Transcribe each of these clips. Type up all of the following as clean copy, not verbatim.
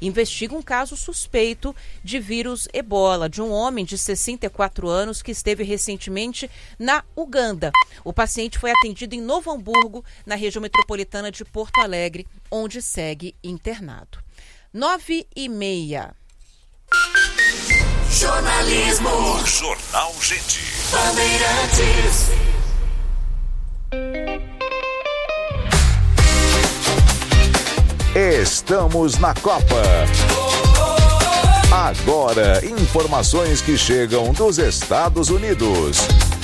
investiga um caso suspeito de vírus Ebola de um homem de 64 anos que esteve recentemente na Uganda. O paciente foi atendido em Novo Hamburgo, na região metropolitana de Porto Alegre, onde segue internado. 9h30. Jornalismo. Jornal Gente. Bandeirantes. Estamos na Copa. Agora, informações que chegam dos Estados Unidos.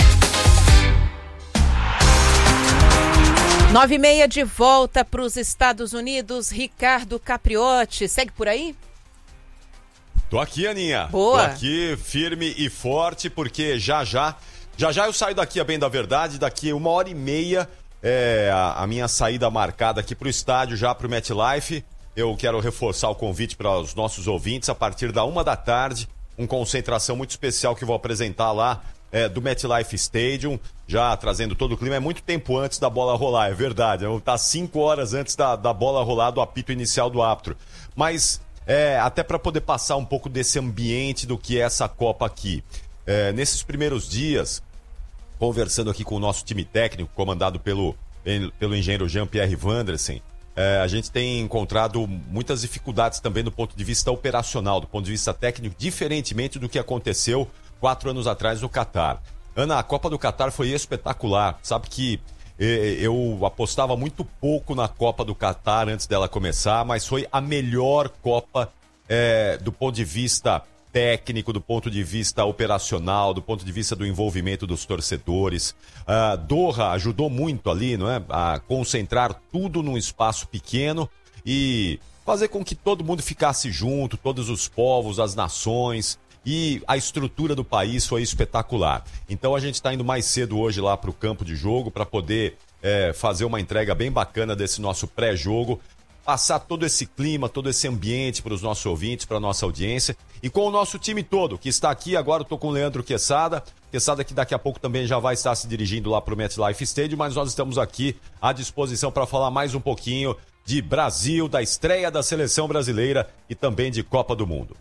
9h30 de volta para os Estados Unidos. Ricardo Capriotti, segue por aí? Tô aqui, Aninha. Boa. Tô aqui, firme e forte, porque já eu saio daqui, a bem da verdade, daqui 1h30 a minha saída marcada aqui pro estádio, já pro MetLife. Eu quero reforçar o convite para os nossos ouvintes, a partir da 1h, uma concentração muito especial que eu vou apresentar lá do MetLife Stadium, já trazendo todo o clima. É muito tempo antes da bola rolar, é verdade. Tá 5 horas antes da bola rolar, do apito inicial do árbitro. Mas até para poder passar um pouco desse ambiente do que é essa Copa aqui. Nesses primeiros dias, conversando aqui com o nosso time técnico, comandado pelo engenheiro Jean-Pierre Wandersen, a gente tem encontrado muitas dificuldades também do ponto de vista operacional, do ponto de vista técnico, diferentemente do que aconteceu 4 anos atrás no Catar. Ana, a Copa do Catar foi espetacular. Sabe que eu apostava muito pouco na Copa do Catar antes dela começar, mas foi a melhor Copa do ponto de vista técnico, do ponto de vista operacional, do ponto de vista do envolvimento dos torcedores. Doha ajudou muito ali, não é? A concentrar tudo num espaço pequeno e fazer com que todo mundo ficasse junto, todos os povos, as nações, e a estrutura do país foi espetacular. Então a gente está indo mais cedo hoje lá para o campo de jogo para poder fazer uma entrega bem bacana desse nosso pré-jogo, passar todo esse clima, todo esse ambiente para os nossos ouvintes, para a nossa audiência, e com o nosso time todo, que está aqui agora. Eu estou com o Leandro Quesada que daqui a pouco também já vai estar se dirigindo lá para o MetLife Stadium, mas nós estamos aqui à disposição para falar mais um pouquinho de Brasil, da estreia da seleção brasileira e também de Copa do Mundo.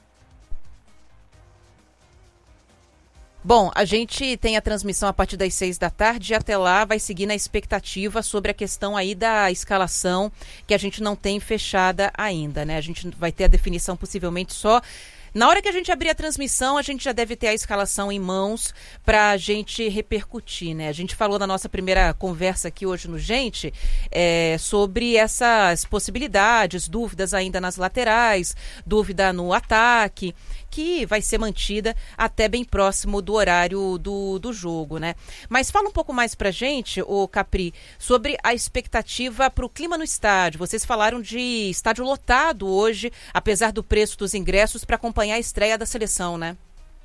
Bom, a gente tem a transmissão a partir das 6h e até lá vai seguir na expectativa sobre a questão aí da escalação, que a gente não tem fechada ainda, né? A gente vai ter a definição possivelmente só na hora que a gente abrir a transmissão. A gente já deve ter a escalação em mãos para a gente repercutir, né? A gente falou na nossa primeira conversa aqui hoje no Gente sobre essas possibilidades, dúvidas ainda nas laterais, dúvida no ataque, que vai ser mantida até bem próximo do horário do jogo, né? Mas fala um pouco mais pra gente, ô Capri, sobre a expectativa para o clima no estádio. Vocês falaram de estádio lotado hoje, apesar do preço dos ingressos, para acompanhar a estreia da seleção, né?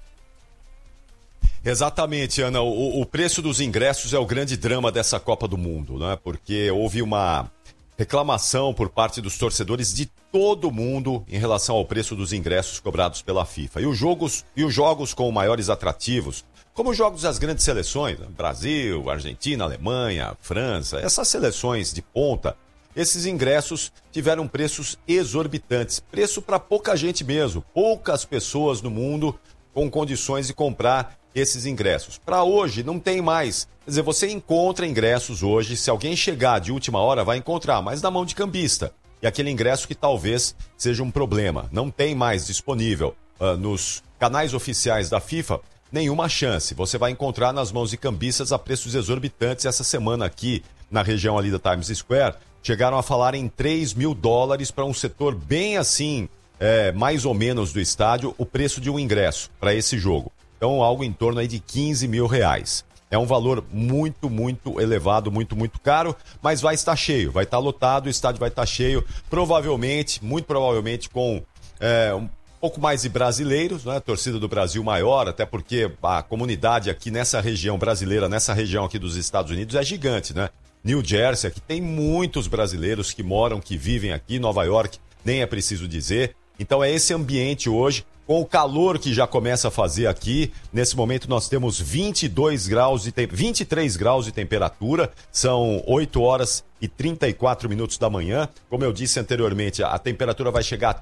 Exatamente, Ana. O preço dos ingressos é o grande drama dessa Copa do Mundo, né? Porque houve uma reclamação por parte dos torcedores de todo mundo em relação ao preço dos ingressos cobrados pela FIFA. E os jogos com maiores atrativos, como os jogos das grandes seleções, Brasil, Argentina, Alemanha, França, essas seleções de ponta, esses ingressos tiveram preços exorbitantes. Preço para pouca gente mesmo, poucas pessoas no mundo com condições de comprar esses ingressos. Para hoje não tem mais. Quer dizer, você encontra ingressos hoje, se alguém chegar de última hora vai encontrar, mas na mão de cambista. E aquele ingresso que talvez seja um problema. Não tem mais disponível nos canais oficiais da FIFA nenhuma chance. Você vai encontrar nas mãos de cambistas a preços exorbitantes. Essa semana aqui na região ali da Times Square chegaram a falar em $3.000 para um setor bem assim, mais ou menos do estádio, o preço de um ingresso para esse jogo. Então, algo em torno aí de R$15 mil. É um valor muito, muito elevado, muito, muito caro, mas vai estar cheio, vai estar lotado, o estádio vai estar cheio, provavelmente, muito provavelmente com um pouco mais de brasileiros, né? Torcida do Brasil maior, até porque a comunidade aqui nessa região brasileira, nessa região aqui dos Estados Unidos é gigante, né? New Jersey, aqui tem muitos brasileiros que moram, que vivem aqui, Nova York, nem é preciso dizer. Então é esse ambiente hoje, com o calor que já começa a fazer aqui. Nesse momento nós temos 23 graus de temperatura, são 8h34 da manhã. Como eu disse anteriormente, a temperatura vai chegar a